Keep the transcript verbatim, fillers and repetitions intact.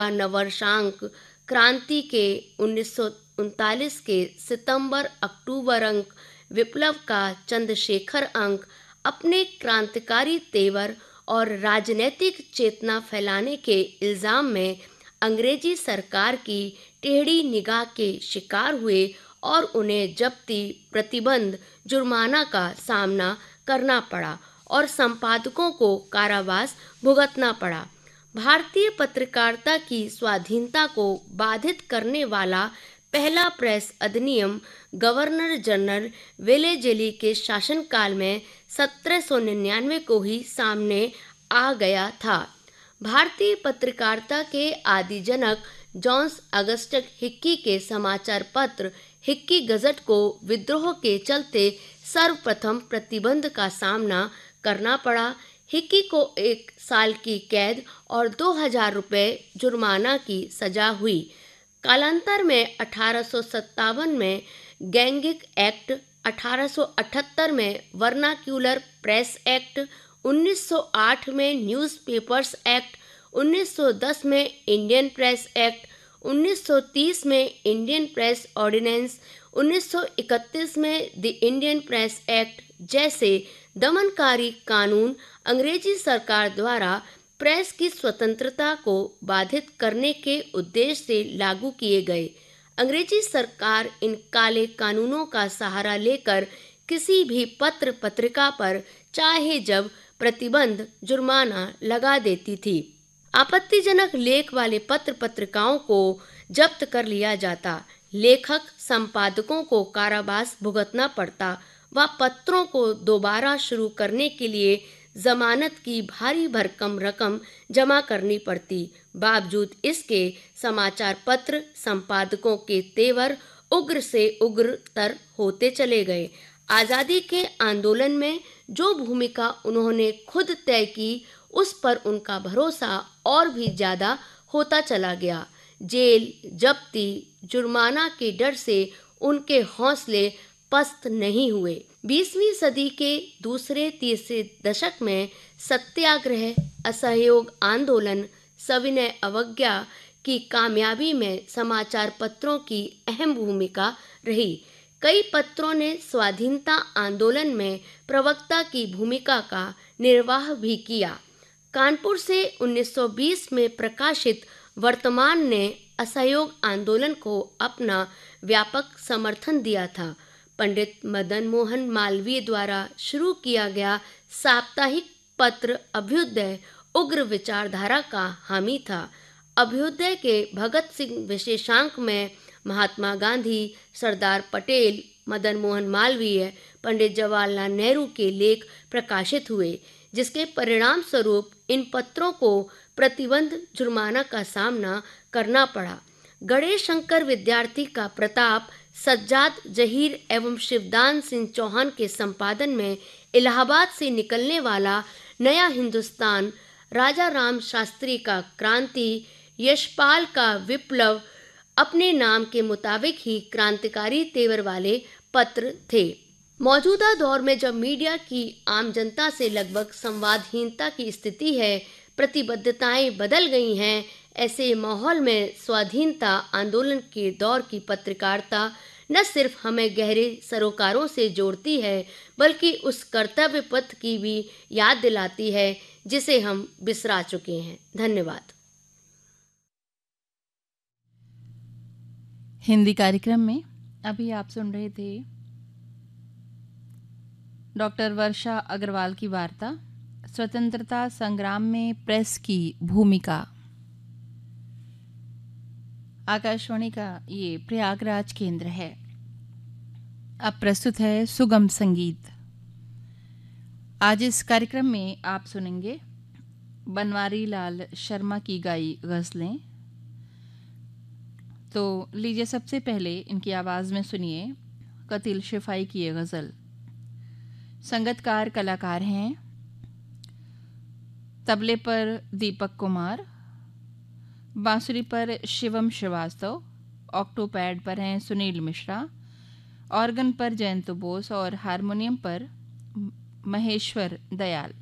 नववर्षांक क्रांति के उन्नीस सौ उनतालीस के सितंबर अक्टूबर अंक विप्लव का चंद्रशेखर अंक अपने क्रांतिकारी तेवर और राजनीतिक चेतना फैलाने के इल्जाम में अंग्रेजी सरकार की टेढ़ी निगाह के शिकार हुए और उन्हें जब्ती, प्रतिबंध, जुर्माना का सामना करना पड़ा और संपादकों को कारावास भुगतना पड़ा। भारतीय पत्रकारिता की स्वाधीनता को बाधित करने वाला पहला प्रेस अधिनियम गवर्नर जनरल वेलेज़ली के शासनकाल में सत्रह सौ निन्यानवे को ही सामने आ गया था। भारतीय पत्रकारिता के आदि जनक जॉन अगस्टस हिक्की के समाचार पत्र हिक्की गज़ट को विद्रोह के चलते सर्वप्रथम प्रतिबंध का सामना करना पड़ा। हिक्की को एक साल की कैद और दो हजार रुपये जुर्माना की सजा हुई। कालांतर में अठारह सौ सत्तावन में गैंगिक एक्ट, अठारह सौ अठहत्तर में वर्नाक्यूलर प्रेस एक्ट, उन्नीस सौ आठ में न्यूज़पेपर्स एक्ट, उन्नीस सौ दस में इंडियन प्रेस एक्ट, उन्नीस सौ तीस में इंडियन प्रेस ऑर्डिनेंस, उन्नीस सौ इकतीस में द इंडियन प्रेस एक्ट जैसे दमनकारी कानून अंग्रेजी सरकार द्वारा प्रेस की स्वतंत्रता को बाधित करने के उद्देश्य से लागू किए गए। अंग्रेजी सरकार इन काले कानूनों का सहारा लेकर किसी भी पत्र पत्रिका पर चाहे जब प्रतिबंध, जुर्माना लगा देती थी। आपत्तिजनक लेख वाले पत्र पत्रिकाओं को जब्त कर लिया जाता, लेखक संपादकों को कारावास भुगतना पड़ता व पत्रों को दोबारा शुरू करने के लिए जमानत की भारी भरकम रकम जमा करनी पड़ती। बावजूद इसके समाचार पत्र संपादकों के तेवर उग्र से उग्रतर होते चले गए। आज़ादी के आंदोलन में जो भूमिका उन्होंने खुद तय की, उस पर उनका भरोसा और भी ज़्यादा होता चला गया। जेल, जब्ती, जुर्माना के डर से उनके हौसले पस्त नहीं हुए। बीसवीं सदी के दूसरे तीसरे दशक में सत्याग्रह, असहयोग आंदोलन, सविनय अवज्ञा की कामयाबी में समाचार पत्रों की अहम भूमिका रही। कई पत्रों ने स्वाधीनता आंदोलन में प्रवक्ता की भूमिका का निर्वाह भी किया। कानपुर से उन्नीस सौ बीस में प्रकाशित वर्तमान ने असहयोग आंदोलन को अपना व्यापक समर्थन दिया था। पंडित मदन मोहन मालवीय द्वारा शुरू किया गया साप्ताहिक पत्र अभ्युदय उग्र विचारधारा का हामी था। अभ्युदय के भगत सिंह विशेषांक में महात्मा गांधी, सरदार पटेल, मदन मोहन मालवीय, पंडित जवाहरलाल नेहरू के लेख प्रकाशित हुए, जिसके परिणाम स्वरूप इन पत्रों को प्रतिबंध, जुर्माना का सामना करना पड़ा। गणेश शंकर विद्यार्थी का प्रताप, सज्जाद जहीर एवं शिवदान सिंह चौहान के संपादन में इलाहाबाद से निकलने वाला नया हिंदुस्तान, राजा राम शास्त्री का क्रांति, यशपाल का विप्लव अपने नाम के मुताबिक ही क्रांतिकारी तेवर वाले पत्र थे। मौजूदा दौर में जब मीडिया की आम जनता से लगभग संवादहीनता की स्थिति है, प्रतिबद्धताएं बदल गई हैं, ऐसे माहौल में स्वाधीनता आंदोलन के दौर की पत्रकारिता न सिर्फ हमें गहरे सरोकारों से जोड़ती है, बल्कि उस कर्तव्य पथ की भी याद दिलाती है जिसे हम बिसरा चुके हैं। धन्यवाद। हिंदी कार्यक्रम में अभी आप सुन रहे थे डॉक्टर वर्षा अग्रवाल की वार्ता, स्वतंत्रता संग्राम में प्रेस की भूमिका। आकाशवाणी का ये प्रयागराज केंद्र है। अब प्रस्तुत है सुगम संगीत। आज इस कार्यक्रम में आप सुनेंगे बनवारी लाल शर्मा की गाई गज़लें। तो लीजिए सबसे पहले इनकी आवाज़ में सुनिए कतिल शिफाई की ये गज़ल। संगतकार कलाकार हैं तबले पर दीपक कुमार, बांसुरी पर शिवम श्रीवास्तव, ऑक्टोपैड पर हैं सुनील मिश्रा, ऑर्गन पर जयंत बोस और हारमोनियम पर महेश्वर दयाल।